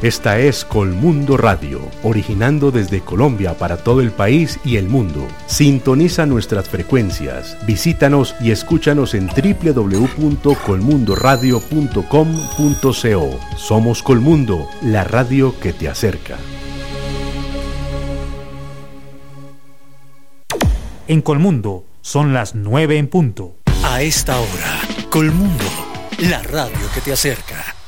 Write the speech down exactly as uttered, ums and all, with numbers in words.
Esta es Colmundo Radio, originando desde Colombia para todo el país y el mundo. Sintoniza nuestras frecuencias, visítanos y escúchanos en doble u doble u doble u punto colmundo radio punto com punto co. Somos Colmundo, la radio que te acerca. En Colmundo son las nueve en punto. A esta hora, Colmundo, la radio que te acerca.